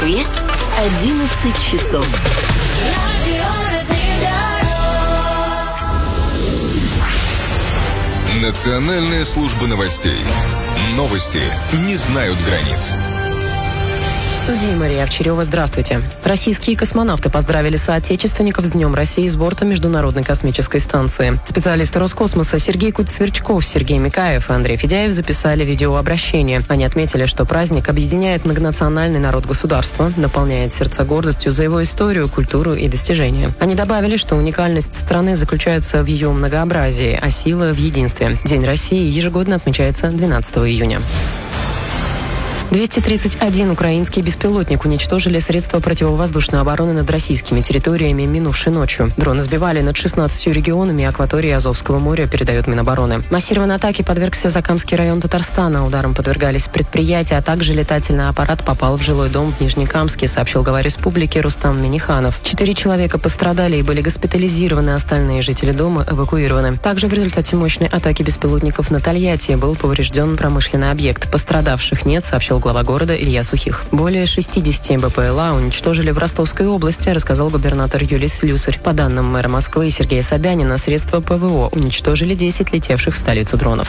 Москве 11 часов. Национальная служба новостей. Новости не знают границ. В студии Мария Овчарева. Здравствуйте. Российские космонавты поздравили соотечественников с Днем России с борта Международной космической станции. Специалисты Роскосмоса Сергей Куцверчков, Сергей Микаев и Андрей Федяев записали видеообращение. Они отметили, что праздник объединяет многонациональный народ государства, наполняет сердца гордостью за его историю, культуру и достижения. Они добавили, что уникальность страны заключается в ее многообразии, а сила в единстве. День России ежегодно отмечается 12 июня. 231 украинский беспилотник уничтожили средства противовоздушной обороны над российскими территориями минувшей ночью. Дроны сбивали над 16 регионами и акватории Азовского моря, передает Минобороны. Массированной атаке подвергся Закамский район Татарстана. Ударом подвергались предприятия, а также летательный аппарат попал в жилой дом в Нижнекамске, сообщил глава республики Рустам Миниханов. 4 человека пострадали и были госпитализированы, остальные жители дома эвакуированы. Также в результате мощной атаки беспилотников на Тольятти был поврежден промышленный объект. Пострадавших нет, сообщил глава города Илья Сухих. Более 60 БПЛА уничтожили в Ростовской области, рассказал губернатор Юлий Слюсарь. По данным мэра Москвы Сергея Собянина, средства ПВО уничтожили 10 летевших в столицу дронов.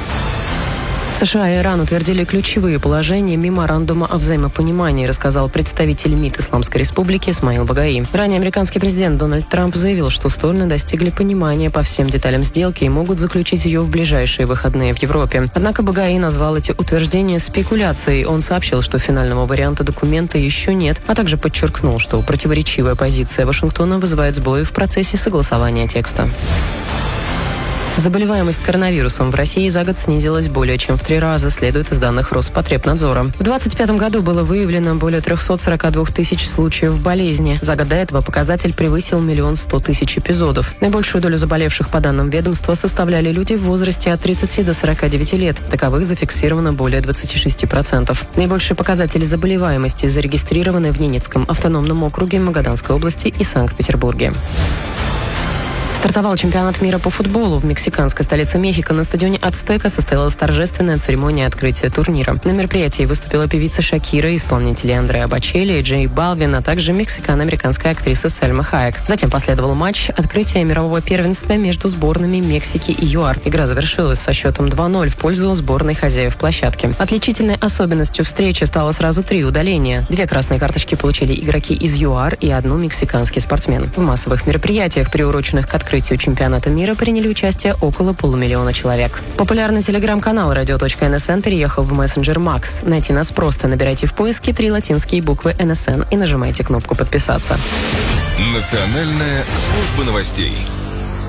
США и Иран утвердили ключевые положения меморандума о взаимопонимании, рассказал представитель МИД Исламской Республики Исмаил Багаи. Ранее американский президент Дональд Трамп заявил, что стороны достигли понимания по всем деталям сделки и могут заключить ее в ближайшие выходные в Европе. Однако Багаи назвал эти утверждения спекуляцией. Он сообщил, что финального варианта документа еще нет, а также подчеркнул, что противоречивая позиция Вашингтона вызывает сбои в процессе согласования текста. Заболеваемость коронавирусом в России за год снизилась более чем в 3 раза, следует из данных Роспотребнадзора. В 2025 году было выявлено более 342 тысяч случаев болезни. За год до этого показатель превысил 1 100 000 эпизодов. Наибольшую долю заболевших, по данным ведомства, составляли люди в возрасте от 30 до 49 лет. Таковых зафиксировано более 26%. Наибольшие показатели заболеваемости зарегистрированы в Ненецком автономном округе, Магаданской области и Санкт-Петербурге. Стартовал чемпионат мира по футболу. В мексиканской столице Мехико на стадионе «Ацтека» состоялась торжественная церемония открытия турнира. На мероприятии выступила певица Шакира, исполнители Андреа Бочелли и Джей Балвин, а также мексикано-американская актриса Сальма Хайек. Затем последовал матч открытия мирового первенства между сборными Мексики и ЮАР. Игра завершилась со счетом 2-0 в пользу сборной хозяев площадки. Отличительной особенностью встречи стало сразу 3 удаления. 2 красные карточки получили игроки из ЮАР и 1 мексиканский спортсмен. В массовых мероприятиях, приуроченных к открытию чемпионата мира, приняли участие около 500 000 человек. Популярный телеграм-канал radio.nsn переехал в мессенджер Макс. Найти нас просто. Набирайте в поиске 3 латинские буквы НСН и нажимайте кнопку «Подписаться». Национальная служба новостей.